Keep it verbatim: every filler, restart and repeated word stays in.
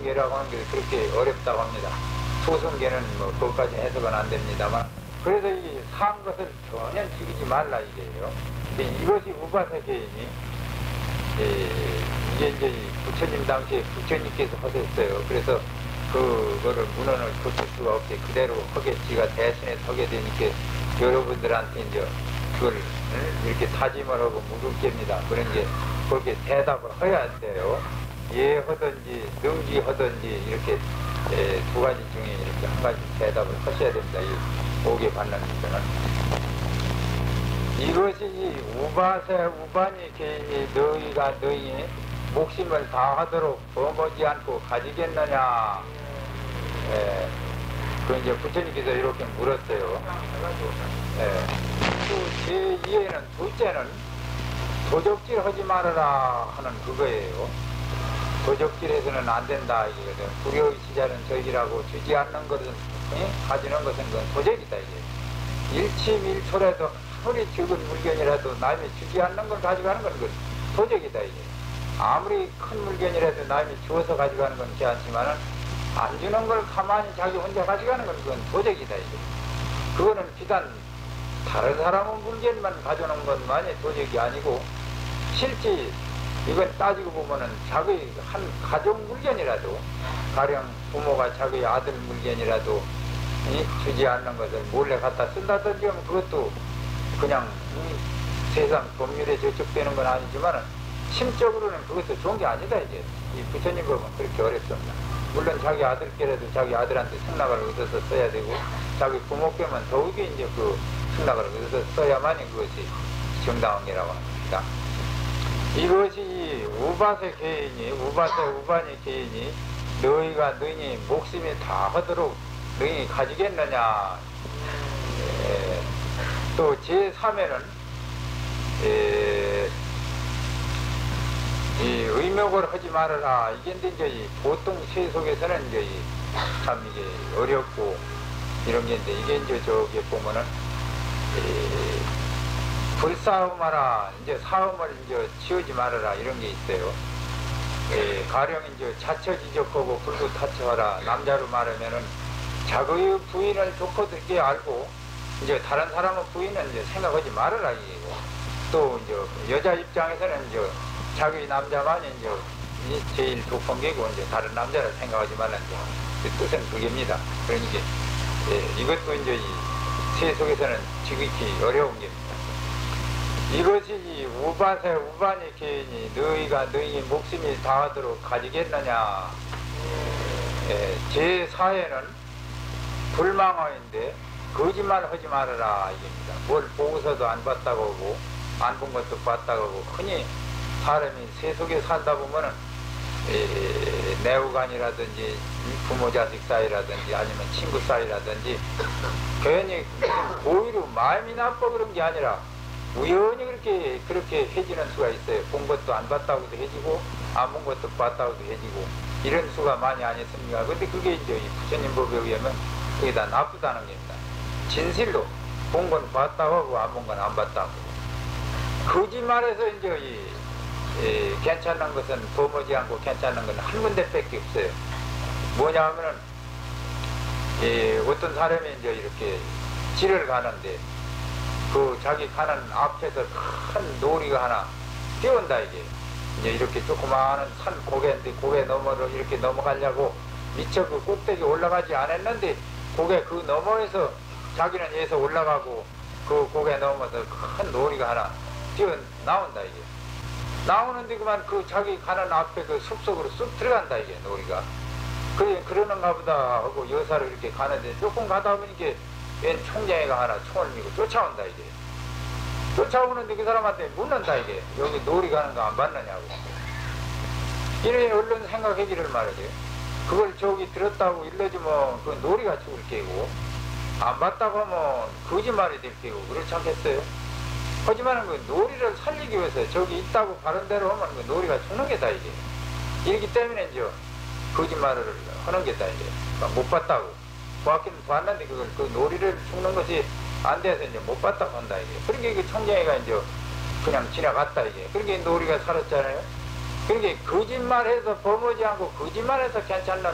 소승계라고 하는 게 그렇게 어렵다고 합니다. 소승계는 뭐 그것까지 해석은 안 됩니다만, 그래서 이 산 것을 전혀 죽이지 말라 이게요. 이것이 우바사 계인이 이게 이제 부처님 당시에 부처님께서 하셨어요. 그래서 그거를 문헌을 고칠 수가 없게 그대로 허겠지가 대신에 서게 되니까 여러분들한테 이제 그걸 이렇게 다짐을 하고 묻을 겁니다. 그런 게 그렇게 대답을 해야 돼요. 예 하든지 능지 하든지 이렇게 예, 두 가지 중에 이렇게 한 가지 대답을 하셔야 됩니다. 이 오게 받는 것은. 이것이 우바세 우반이 개인이 너희가 너희 목심을 다하도록 범하지 않고 가지겠느냐. 예. 그 이제 부처님께서 이렇게 물었어요. 예. 또 제이에는 둘째는 도적질 하지 말아라 하는 그거예요. 도적질해서는 안 된다 이거거든. 불효의 시자는 적이라고 주지 않는 것은 예? 가지는 것은 그건 도적이다 이게. 일침일초라도 아무리 적은 물건이라도 남이 주지 않는 걸 가져가는 건 그건 도적이다 이게. 아무리 큰 물건이라도 남이 주어서 가져가는 건 괜찮지만은 안 주는 걸 가만히 자기 혼자 가져가는 건 그건 도적이다 이게. 그거는 비단 다른 사람의 물건만 가져오는 것만이 도적이 아니고 실제 이건 따지고 보면은 자기 한 가족 물건이라도 가령 부모가 자기 아들 물건이라도 이, 주지 않는 것을 몰래 갖다 쓴다든지 하면 그것도 그냥 이 세상 법률에 저촉되는 건 아니지만은 심적으로는 그것도 좋은 게 아니다 이제. 이 부처님 보면 그렇게 어렵습니다. 물론 자기 아들께라도 자기 아들한테 승낙을 얻어서 써야 되고 자기 부모께만 더욱이 이제 그 승낙을 얻어서 써야만이 그것이 정당한 게라고 합니다. 이것이 우바세 개인이 우바세 우반이 개인이 너희가 너희 목숨이 다 하도록 너희 가지겠느냐. 예. 또 제삼에는 예, 이 의명을 하지 말아라. 이게 이제 이 보통 시 속에서는 이제 참 이게 어렵고 이런 게 있는데 이게 이제 저기 보면은 이 불싸움하라, 이제 싸움을 이제 치우지 말아라 이런 게 있어요. 예, 가령 이제 자처지적하고 불구타처하라. 남자로 말하면은 자기의 부인을 좋고 듣게 알고 이제 다른 사람의 부인은 이제 생각하지 말아라 이거. 또 이제 여자 입장에서는 이제 자기 남자만이 이제 제일 좋은 게고 이제 다른 남자를 생각하지 말라는 그 뜻은 그게입니다. 그러니까 예, 이것도 이제 이 세 속에서는 지극히 어려운 게입니다. 이것이 우바세 우반이 개인이 너희가 너희 목숨이 다하도록 가지겠느냐. 예, 제사에는 불망어인데 거짓말 하지 말아라 이겁니다. 뭘 보고서도 안 봤다고 하고 안 본 것도 봤다고 하고 흔히 사람이 세속에 살다 보면은 에, 내우간이라든지 부모 자식 사이라든지 아니면 친구 사이라든지 괜히 고의로 마음이 나빠 그런 게 아니라 우연히 그렇게 그렇게 해지는 수가 있어요. 본 것도 안 봤다고도 해지고 안 본 것도 봤다고도 해지고 이런 수가 많이 아니었습니까? 근데 그게 이제 이 부처님 법에 의하면 그게 다 나쁘다는 겁니다. 진실로 본 건 봤다고 하고 안 본 건 안 봤다고. 거짓말해서 이제 이, 이 괜찮은 것은 범하지 않고 괜찮은 건 한 군데밖에 없어요. 뭐냐 하면은 이 어떤 사람이 이제 이렇게 길을 가는데 그 자기 가는 앞에서 큰 놀이가 하나 뛰어온다 이게. 이제 이렇게 조그마한 산 고개인데 고개 너머로 이렇게 넘어가려고 미처 그 꼭대기 올라가지 않았는데 고개 그 너머에서 자기는 여기서 올라가고 그 고개 넘어서 큰 놀이가 하나 뛰어 나온다 이게. 나오는데 그만 그 자기 가는 앞에 그 숲속으로 쑥 들어간다 이게 놀이가. 그래 그러는가 보다 하고 여사를 이렇게 가는데 조금 가다 보면 이게 웬 총장이가 하나 총을 밀고 쫓아온다 이게. 쫓아오는데 그 사람한테 묻는다 이게. 여기 놀이 가는 거 안 봤느냐고. 이래 얼른 생각하기를 말이지. 그걸 저기 들었다고 일러주면 그 놀이가 죽을 게고 안 봤다고 하면 거짓말이 될 게고 그렇지 않겠어요? 하지만 그 놀이를 살리기 위해서 저기 있다고 바른 대로 하면 그 놀이가 죽는 게다 이게. 이렇기 때문에 이제 거짓말을 하는 게다 이게. 못 봤다고. 보았기는 봤는데 그걸 그 놀이를 죽는 것이 안 돼서 이제 못 봤다고 한다 이게. 그러니까 그 총장이가 이제 그냥 지나갔다 이게. 그러니까 놀이가 살았잖아요. 그러니까 거짓말해서 범하지 않고 거짓말해서 괜찮는